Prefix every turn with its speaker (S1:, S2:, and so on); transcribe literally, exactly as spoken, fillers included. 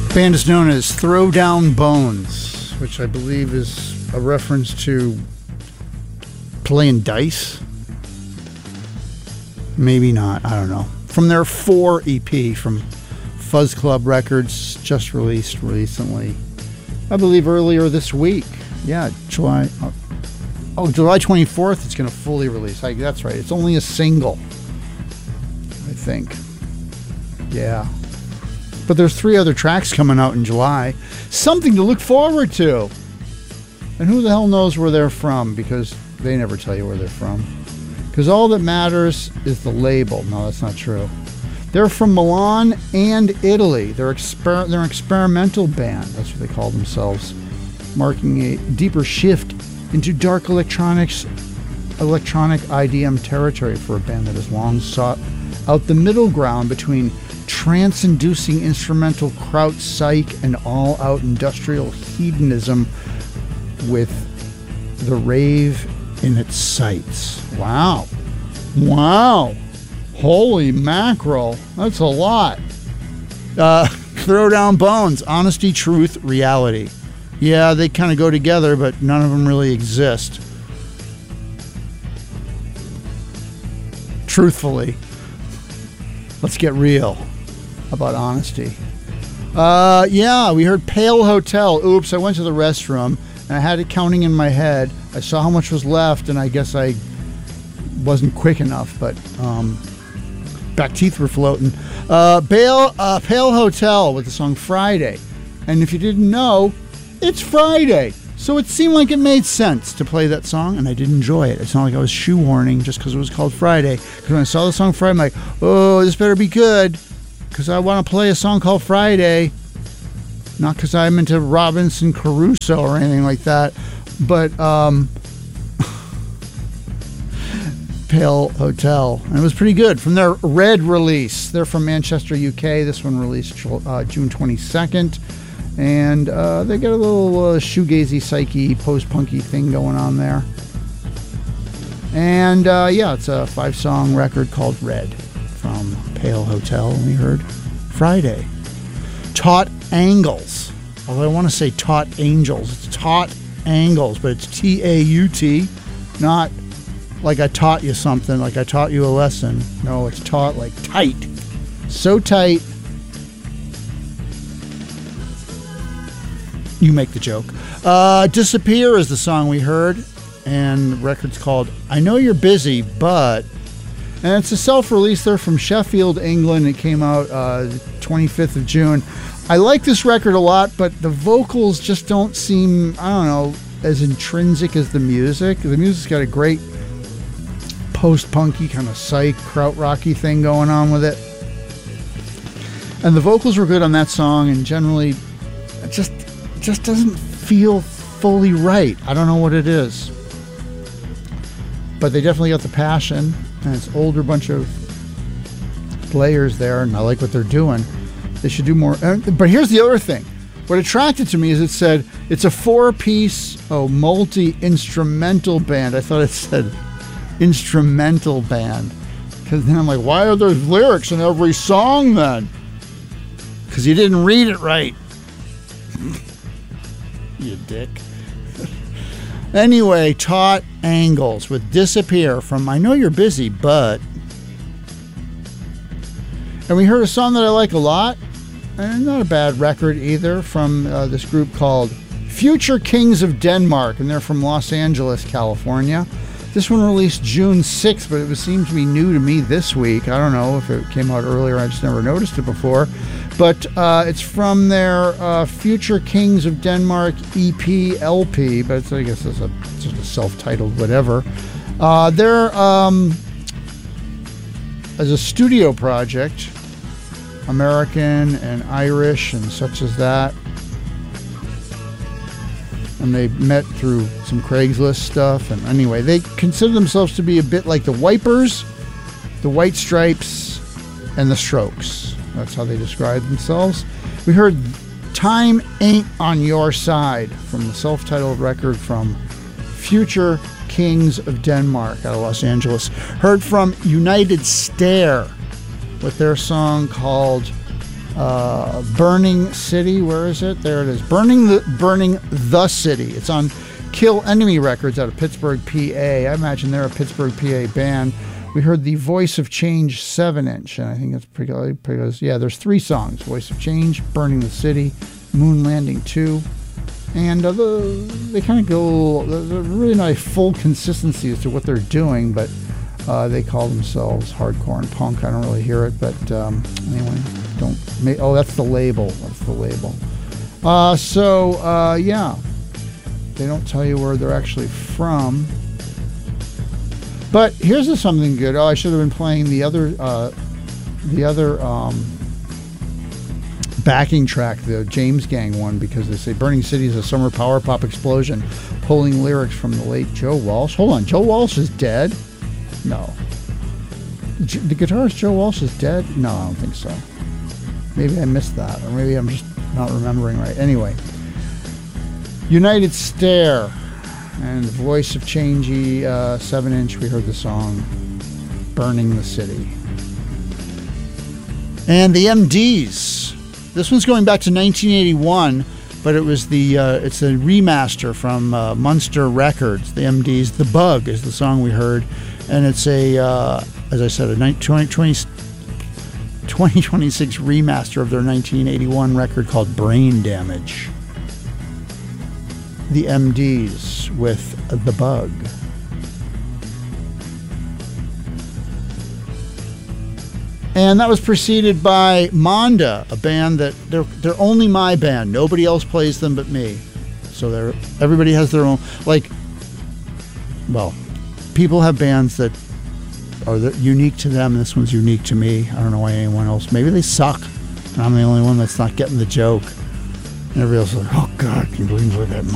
S1: Band is known as Throw Down Bones, which I believe is a reference to playing dice. Maybe not, I don't know. From their four E P from Fuzz Club Records, just released recently. I believe earlier this week. Yeah, July. Oh, July twenty-fourth, it's going to fully release. I, that's right. It's only a single, I think. Yeah. But there's three other tracks coming out in July. Something to look forward to. And who the hell knows where they're from, because they never tell you where they're from. Because all that matters is the label. No, that's not true. They're from Milan and Italy. They're, exper- they're an experimental band. That's what they call themselves. Marking a deeper shift into dark electronics, electronic I D M territory for a band that has long sought out the middle ground between trance-inducing instrumental kraut psych and all-out industrial hedonism with the rave in its sights. Wow. Wow. Holy mackerel. That's a lot. Uh, Throw Down Bones. Honesty, truth, reality. Yeah, they kind of go together, but none of them really exist. Truthfully. Let's get real about honesty. Uh, yeah, we heard Pale Hotel. Oops, I went to the restroom, and I had it counting in my head. I saw how much was left, and I guess I wasn't quick enough, but um, back teeth were floating. Uh, Pale, uh, Pale Hotel with the song Friday. And if you didn't know, it's Friday. So it seemed like it made sense to play that song, and I did enjoy it. It's not like I was shoehorning just because it was called Friday. Because when I saw the song Friday, I'm like, oh, this better be good, because I want to play a song called Friday. Not because I'm into Robinson Crusoe or anything like that, but um, Pale Hotel. And it was pretty good. From their Red release. They're from Manchester, U K. This one released uh, June twenty-second. And uh, they got a little uh, shoegazy, psyche, post-punky thing going on there. And uh, yeah, it's a five-song record called Red from Pale Hotel. And we heard Friday. Taut Angles. Although I want to say Taut Angels. It's Taut Angles, but it's T A U T. Not like I taught you something, like I taught you a lesson. No, it's taut like tight. So tight. You make the joke. Uh, Disappear is the song we heard, and the record's called I Know You're Busy, But... And it's a self-release. They're from Sheffield, England. It came out uh, twenty-fifth of June. I like this record a lot, but the vocals just don't seem, I don't know, as intrinsic as the music. The music's got a great post-punky, kind of psych, krautrocky thing going on with it. And the vocals were good on that song, and generally, it just... just doesn't feel fully right. I don't know what it is. But they definitely got the passion, and it's older bunch of players there, and I like what they're doing. They should do more. But here's the other thing. What attracted to me is it said it's a four-piece, oh, multi-instrumental band. I thought it said instrumental band. Because then I'm like, why are there lyrics in every song then? Because you didn't read it right. You dick. Anyway, Taut Angles with Disappear from I Know You're Busy, But... And we heard a song that I like a lot, and not a bad record either, from uh, this group called Future Kings of Denmark, and they're from Los Angeles, California. This one released June sixth, but it was, seemed to be new to me this week. I don't know if it came out earlier, I just never noticed it before. But uh, it's from their uh, Future Kings of Denmark E P L P, but it's, I guess it's a, just a self-titled whatever. Uh, they're um, as a studio project, American and Irish and such as that. And they met through some Craigslist stuff. And anyway, they consider themselves to be a bit like the Wipers, the White Stripes, and the Strokes. That's how they describe themselves. We heard Time Ain't on Your Side from the self-titled record from Future Kings of Denmark out of Los Angeles. Heard from United Stare with their song called Uh, Burning City, where is it? There it is. Burning the Burning the City. It's on Kill Enemy Records out of Pittsburgh, P A. I imagine they're a Pittsburgh, P A band. We heard the Voice of Change seven inch, and I think it's pretty good. Yeah, there's three songs. Voice of Change, Burning the City, Moon Landing two. And uh, the, they kind of go, they're really not a full consistency as to what they're doing, but uh, they call themselves hardcore and punk. I don't really hear it, but um, anyway, don't make, oh, that's the label. That's the label. Uh, so, uh, yeah, they don't tell you where they're actually from. But here's something good. Oh, I should have been playing the other, uh, the other, um, backing track, the James Gang one, because they say Burning City is a summer power pop explosion, pulling lyrics from the late Joe Walsh. Hold on, Joe Walsh is dead? No. The, the guitarist Joe Walsh is dead? No, I don't think so. Maybe I missed that, or maybe I'm just not remembering right. Anyway, United Stare and Voice of Changey, uh, seven inch, we heard the song Burning the City. And the M Ds. This one's going back to nineteen eighty-one, but it was the uh, it's a remaster from uh, Munster Records. The M Ds, The Bug is the song we heard, and it's a uh, as I said, a twenty twenty-six remaster of their nineteen eighty-one record called Brain Damage. The M Ds with The Bug. And that was preceded by Monda, a band that they're they're only my band. Nobody else plays them but me. So they're everybody has their own, like, well, people have bands that are unique to them, and this one's unique to me. I don't know why anyone else. Maybe they suck, and I'm the only one that's not getting the joke. And everybody else is like, oh God, can you believe where that